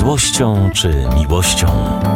złością czy miłością.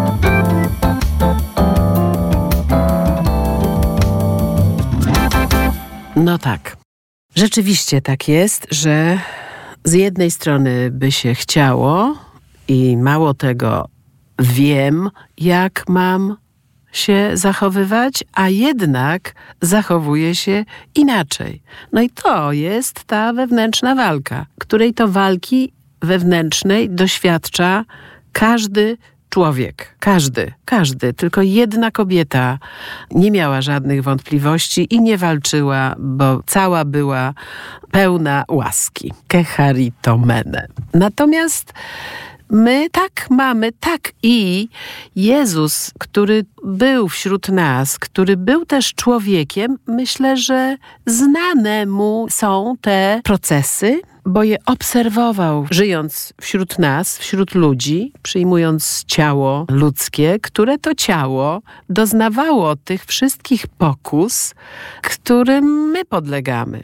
No tak. Rzeczywiście tak jest, że z jednej strony by się chciało i mało tego wiem, jak mam się zachowywać, a jednak zachowuje się inaczej. No i to jest ta wewnętrzna walka, której to walki wewnętrznej doświadcza każdy człowiek. Każdy. Tylko jedna kobieta nie miała żadnych wątpliwości i nie walczyła, bo cała była pełna łaski. Kecharitomene. Natomiast my tak mamy, tak i Jezus, który był wśród nas, który był też człowiekiem, myślę, że znane mu są te procesy, bo je obserwował, żyjąc wśród nas, wśród ludzi, przyjmując ciało ludzkie, które to ciało doznawało tych wszystkich pokus, którym my podlegamy.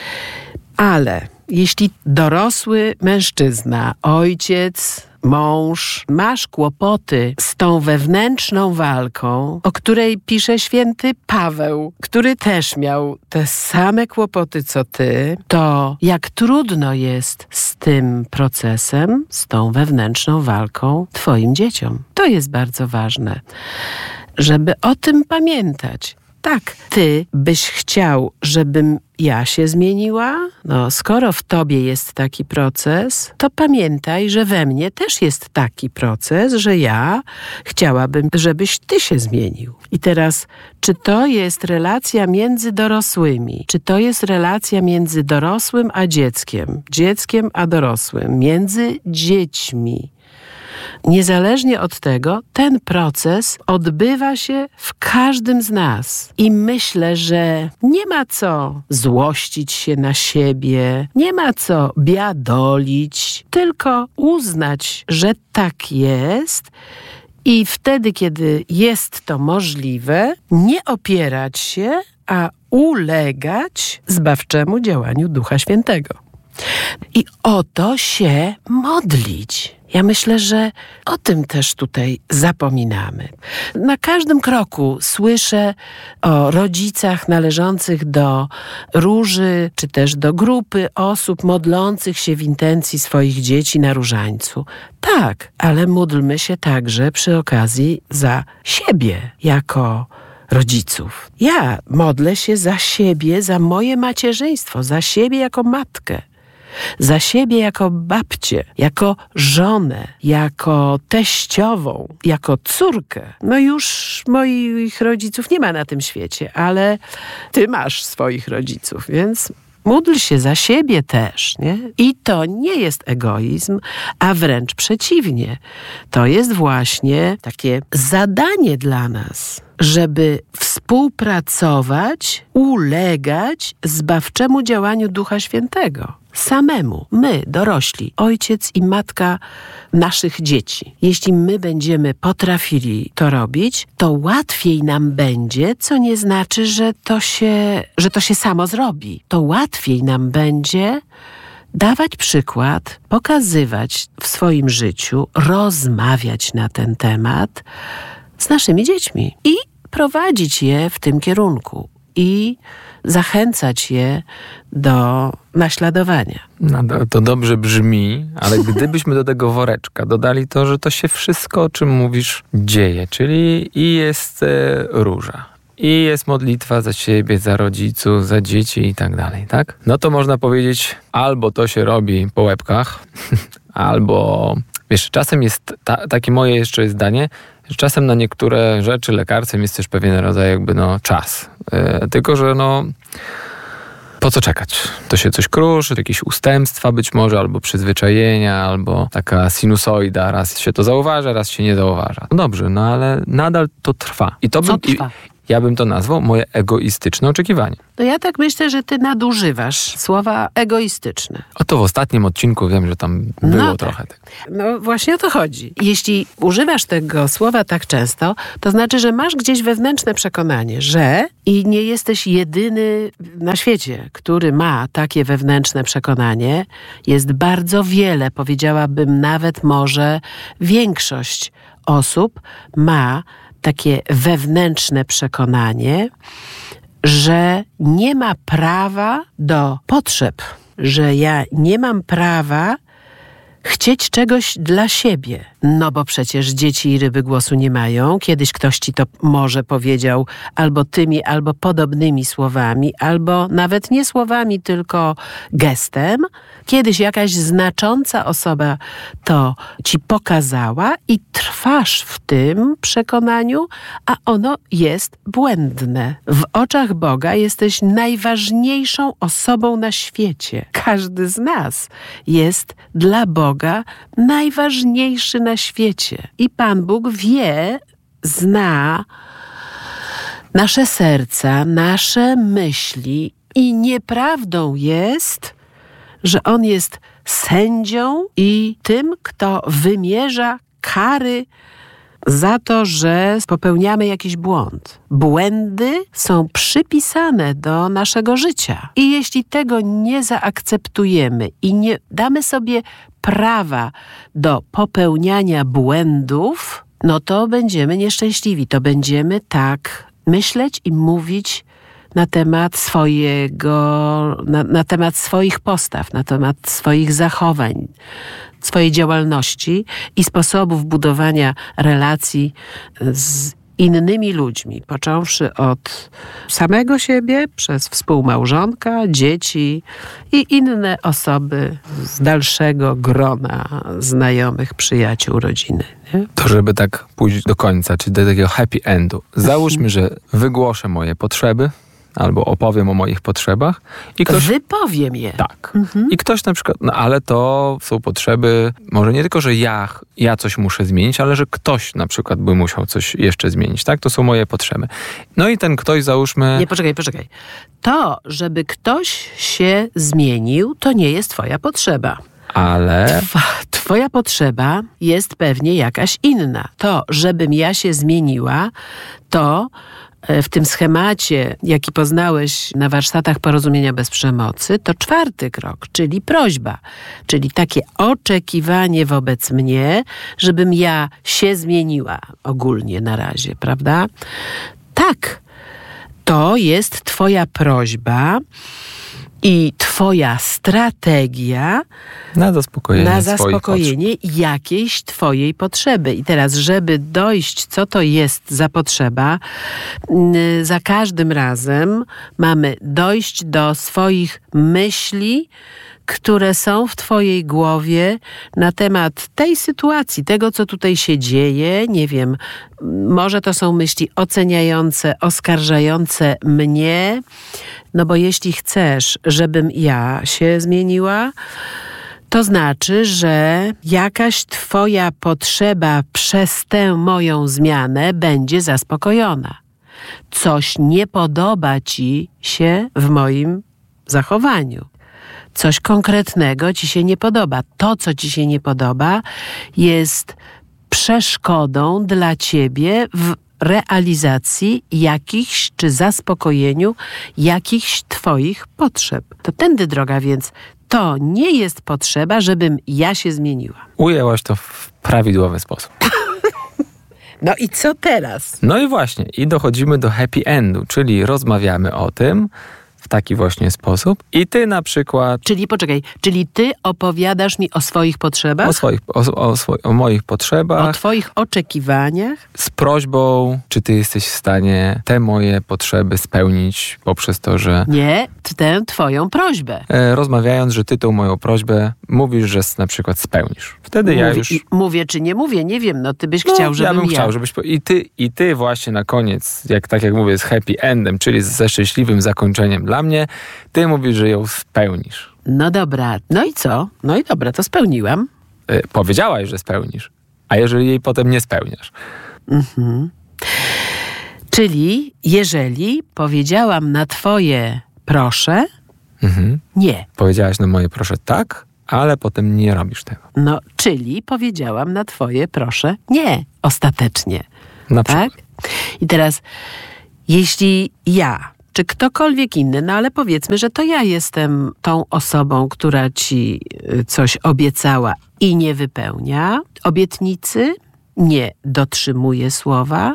Ale jeśli dorosły mężczyzna, ojciec, mąż, masz kłopoty z tą wewnętrzną walką, o której pisze święty Paweł, który też miał te same kłopoty co ty, to jak trudno jest z tym procesem, z tą wewnętrzną walką twoim dzieciom. To jest bardzo ważne, żeby o tym pamiętać. Tak, ty byś chciał, żebym ja się zmieniła? No, skoro w tobie jest taki proces, to pamiętaj, że we mnie też jest taki proces, że ja chciałabym, żebyś ty się zmienił. I teraz, czy to jest relacja między dorosłymi? Czy to jest relacja między dorosłym a dzieckiem a dorosłym, między dziećmi? Niezależnie od tego, ten proces odbywa się w każdym z nas. I myślę, że nie ma co złościć się na siebie, nie ma co biadolić, tylko uznać, że tak jest i wtedy, kiedy jest to możliwe, nie opierać się, a ulegać zbawczemu działaniu Ducha Świętego. I o to się modlić. Ja myślę, że o tym też tutaj zapominamy. Na każdym kroku słyszę o rodzicach należących do róży, czy też do grupy osób modlących się w intencji swoich dzieci na różańcu. Tak, ale módlmy się także przy okazji za siebie jako rodziców. Ja modlę się za siebie, za moje macierzyństwo, za siebie jako matkę. Za siebie jako babcię, jako żonę, jako teściową, jako córkę. No już moich rodziców nie ma na tym świecie, ale ty masz swoich rodziców, więc módl się za siebie też, nie? I to nie jest egoizm, a wręcz przeciwnie. To jest właśnie takie zadanie dla nas, żeby współpracować, ulegać zbawczemu działaniu Ducha Świętego. Samemu, my, dorośli, ojciec i matka naszych dzieci. Jeśli my będziemy potrafili to robić, to łatwiej nam będzie, co nie znaczy, że to się samo zrobi. To łatwiej nam będzie dawać przykład, pokazywać w swoim życiu, rozmawiać na ten temat z naszymi dziećmi i prowadzić je w tym kierunku i zachęcać je do naśladowania. No, to dobrze brzmi, ale gdybyśmy do tego woreczka dodali to, że to się wszystko, o czym mówisz, dzieje, czyli i jest róża, i jest modlitwa za siebie, za rodziców, za dzieci i tak dalej, tak? No to można powiedzieć, albo to się robi po łebkach, albo, wiesz, czasem jest takie moje jeszcze zdanie, że czasem na niektóre rzeczy lekarstwem jest też pewien rodzaj jakby czas. Tylko, że po co czekać? To się coś kruszy, jakieś ustępstwa być może, albo przyzwyczajenia, albo taka sinusoida. Raz się to zauważa, raz się nie zauważa. No dobrze, ale nadal to trwa. Co trwa? ja bym to nazwał moje egoistyczne oczekiwanie. No ja tak myślę, że ty nadużywasz słowa egoistyczne. Oto w ostatnim odcinku wiem, że tam było trochę tak. No właśnie o to chodzi. Jeśli używasz tego słowa tak często, to znaczy, że masz gdzieś wewnętrzne przekonanie, że i nie jesteś jedyny na świecie, który ma takie wewnętrzne przekonanie. Jest bardzo wiele, powiedziałabym nawet może większość osób ma takie wewnętrzne przekonanie, że nie ma prawa do potrzeb, że ja nie mam prawa chcieć czegoś dla siebie. No bo przecież dzieci i ryby głosu nie mają. Kiedyś ktoś ci to może powiedział albo tymi, albo podobnymi słowami, albo nawet nie słowami, tylko gestem. Kiedyś jakaś znacząca osoba to ci pokazała i trwasz w tym przekonaniu, a ono jest błędne. W oczach Boga jesteś najważniejszą osobą na świecie. Każdy z nas jest dla Boga najważniejszy na świecie. I Pan Bóg wie, zna nasze serca, nasze myśli i nieprawdą jest, że On jest sędzią i tym, kto wymierza kary za to, że popełniamy jakiś błąd. Błędy są przypisane do naszego życia. I jeśli tego nie zaakceptujemy i nie damy sobie prawa do popełniania błędów, no to będziemy nieszczęśliwi. To będziemy tak myśleć i mówić na temat na temat swoich postaw, na temat swoich zachowań, swojej działalności i sposobów budowania relacji z innymi ludźmi, począwszy od samego siebie, przez współmałżonka, dzieci i inne osoby z dalszego grona znajomych, przyjaciół, rodziny. Nie? To żeby tak pójść do końca, czyli do takiego happy endu. Załóżmy, że wygłoszę moje potrzeby, albo opowiem o moich potrzebach. I ktoś... Wypowiem je. Tak. I ktoś na przykład, no ale to są potrzeby, może nie tylko, że ja coś muszę zmienić, ale że ktoś na przykład by musiał coś jeszcze zmienić, tak? To są moje potrzeby. No i ten ktoś, załóżmy... Nie, poczekaj. To, żeby ktoś się zmienił, to nie jest twoja potrzeba. Ale... Twoja potrzeba jest pewnie jakaś inna. To, żebym ja się zmieniła, to w tym schemacie, jaki poznałeś na warsztatach Porozumienia bez przemocy, to 4. krok, czyli prośba. Czyli takie oczekiwanie wobec mnie, żebym ja się zmieniła ogólnie na razie, prawda? Tak, to jest twoja prośba i twoja strategia na zaspokojenie jakiejś twojej potrzeby. I teraz, żeby dojść, co to jest za potrzeba, za każdym razem mamy dojść do swoich myśli, które są w twojej głowie na temat tej sytuacji, tego, co tutaj się dzieje. Nie wiem, może to są myśli oceniające, oskarżające mnie, no bo jeśli chcesz, żebym ja się zmieniła, to znaczy, że jakaś twoja potrzeba przez tę moją zmianę będzie zaspokojona. Coś nie podoba ci się w moim zachowaniu. Coś konkretnego ci się nie podoba. To, co ci się nie podoba, jest przeszkodą dla ciebie w realizacji jakichś, czy zaspokojeniu jakichś twoich potrzeb. To tędy droga, więc to nie jest potrzeba, żebym ja się zmieniła. Ujęłaś to w prawidłowy sposób. No i co teraz? No i właśnie, i dochodzimy do happy endu, czyli rozmawiamy o tym w taki właśnie sposób i ty na przykład... Czyli ty opowiadasz mi o swoich potrzebach? O moich potrzebach. O twoich oczekiwaniach? Z prośbą, czy ty jesteś w stanie te moje potrzeby spełnić poprzez to, że... Nie, tę twoją prośbę. Rozmawiając, że ty tą moją prośbę mówisz, że na przykład spełnisz. Wtedy ja już... Mówię czy nie mówię, nie wiem, no ty byś chciał, żebym ja bym chciał, żebyś... I ty właśnie na koniec, tak jak mówię, z happy endem, czyli ze szczęśliwym zakończeniem dla mnie, ty mówisz, że ją spełnisz. No dobra, no i co? No i dobra, to spełniłam. Powiedziałaś, że spełnisz. A jeżeli jej potem nie spełniasz? Czyli jeżeli powiedziałam na twoje proszę, nie. Powiedziałaś na moje proszę tak, ale potem nie robisz tego. No, czyli powiedziałam na twoje proszę nie, ostatecznie. Na przykład. Tak? I teraz, jeśli ja, czy ktokolwiek inny, no ale powiedzmy, że to ja jestem tą osobą, która ci coś obiecała i nie wypełnia obietnicy, nie dotrzymuje słowa,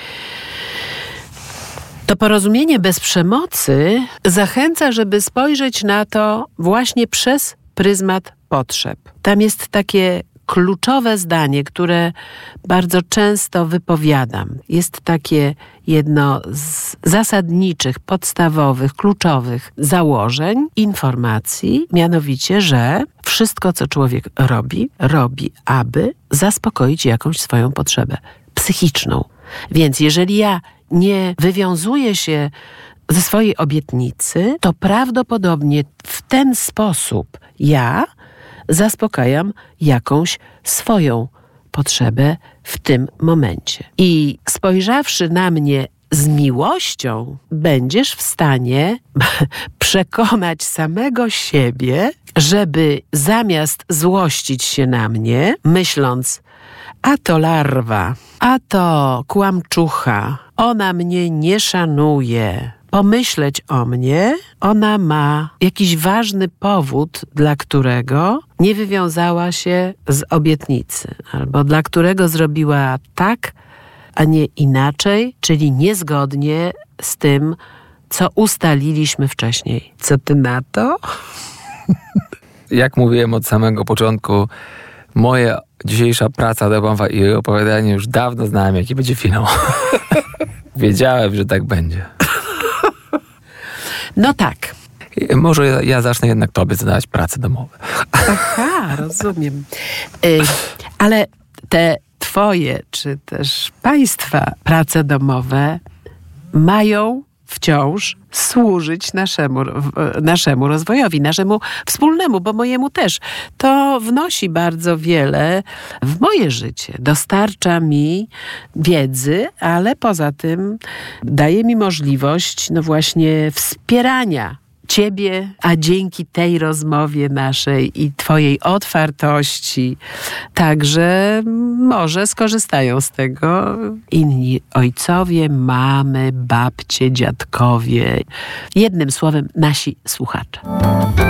to porozumienie bez przemocy zachęca, żeby spojrzeć na to właśnie przez pryzmat potrzeb. Tam jest takie kluczowe zdanie, które bardzo często wypowiadam. Jest takie jedno z zasadniczych, podstawowych, kluczowych założeń, informacji, mianowicie, że wszystko, co człowiek robi, aby zaspokoić jakąś swoją potrzebę psychiczną. Więc jeżeli ja nie wywiązuję się ze swojej obietnicy, to prawdopodobnie w ten sposób ja zaspokajam jakąś swoją potrzebę w tym momencie. I spojrzawszy na mnie z miłością, będziesz w stanie przekonać samego siebie, żeby zamiast złościć się na mnie, myśląc, a to larwa, a to kłamczucha, ona mnie nie szanuje, pomyśleć o mnie, ona ma jakiś ważny powód, dla którego nie wywiązała się z obietnicy, albo dla którego zrobiła tak, a nie inaczej, czyli niezgodnie z tym, co ustaliliśmy wcześniej. Co ty na to? Jak mówiłem od samego początku, moja dzisiejsza praca domowa i jej opowiadanie już dawno znałem, jaki będzie finał. Wiedziałem, że tak będzie. No tak. Może ja zacznę jednak tobie zadawać prace domowe. Aha, rozumiem. Ale te twoje, czy też państwa prace domowe mają wciąż służyć naszemu rozwojowi, naszemu wspólnemu, bo mojemu też. To wnosi bardzo wiele w moje życie. Dostarcza mi wiedzy, ale poza tym daje mi możliwość, no właśnie, wspierania ciebie, a dzięki tej rozmowie naszej i twojej otwartości także może skorzystają z tego inni ojcowie, mamy, babcie, dziadkowie. Jednym słowem, nasi słuchacze.